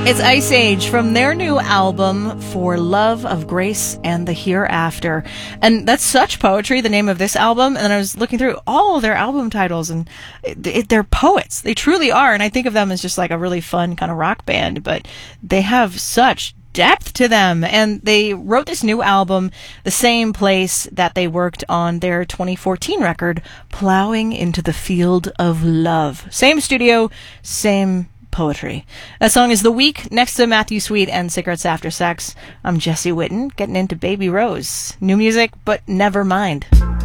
It's Ice Age from their new album, For Love of Grace and the Hereafter. And that's such poetry, the name of this album. And I was looking through all of their album titles, and they're poets. They truly are. And I think of them as just like a really fun kind of rock band, but they have such depth to them. And they wrote this new album the same place that they worked on their 2014 record, Plowing into the Field of Love. Same studio, same poetry. That song is The Week, next to Matthew Sweet and Cigarettes After Sex. I'm Jesse Witten, getting into Baby Rose. New music, but never mind.